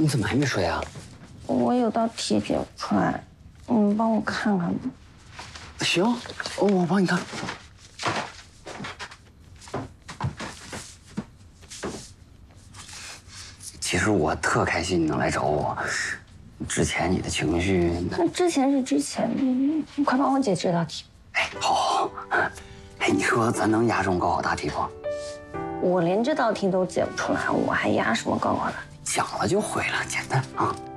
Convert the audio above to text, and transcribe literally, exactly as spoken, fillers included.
你怎么还没睡啊？ 我有道题解不出来，你帮我看看吧。 行，我帮你看。其实我特开心你能来找我。之前你的情绪， 那之前是之前，你你快帮我解这道题。 哎，好，好。哎，你说咱能压中高考大题不？ 我连这道题都解不出来，我还压什么高考大题？ 讲了就会了，简单啊。